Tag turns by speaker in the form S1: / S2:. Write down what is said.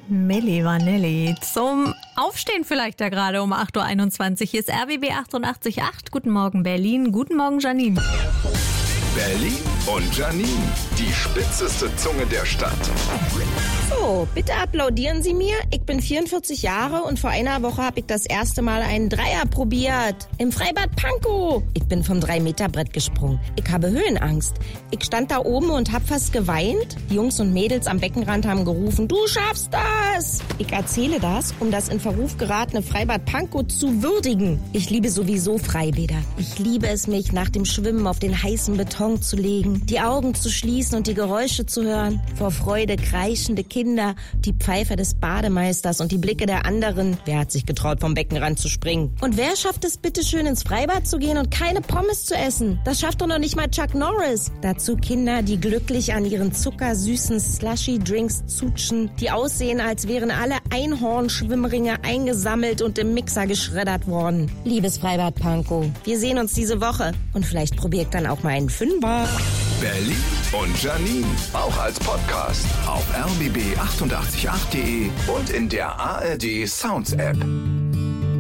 S1: Milli Vanilli. Zum Aufstehen vielleicht da gerade um 8.21 Uhr. Hier ist RBB 88.8. Guten Morgen Berlin, guten Morgen Janine.
S2: Berlin und Janine, die spitzeste Zunge der Stadt.
S3: So, bitte applaudieren Sie mir. Ich bin 44 Jahre und vor einer Woche habe ich das erste Mal einen Dreier probiert. Im Freibad Pankow. Ich bin vom 3-Meter-Brett gesprungen. Ich habe Höhenangst. Ich stand da oben und habe fast geweint. Die Jungs und Mädels am Beckenrand haben gerufen, du schaffst das. Ich erzähle das, um das in Verruf geratene Freibad Pankow zu würdigen. Ich liebe sowieso Freibäder. Ich liebe es, mich nach dem Schwimmen auf den heißen Beton zu legen, die Augen zu schließen und die Geräusche zu hören. Vor Freude kreischende Kinder, die Pfeife des Bademeisters und die Blicke der anderen. Wer hat sich getraut, vom Beckenrand zu springen? Und wer schafft es bitte schön, ins Freibad zu gehen und keine Pommes zu essen? Das schafft doch noch nicht mal Chuck Norris. Dazu Kinder, die glücklich an ihren zuckersüßen Slushy-Drinks zutschen, die aussehen, als wären alle Einhornschwimmringe eingesammelt und im Mixer geschreddert worden. Liebes Freibad Pankow, wir sehen uns diese Woche. Und vielleicht probiere ich dann auch mal einen Fünfer.
S2: Berlin und Janine, auch als Podcast auf rbb888.de und in der ARD Sounds App.